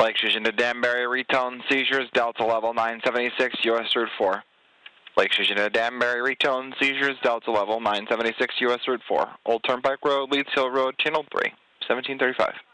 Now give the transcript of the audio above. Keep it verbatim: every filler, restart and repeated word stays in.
Lake Station to Danbury, retone seizures, Delta level nine seventy-six, U S Route four. Lake Station to Danbury, retone seizures, Delta level nine seventy-six, U S Route four. Old Turnpike Road, Leeds Hill Road, Channel three, seventeen thirty-five.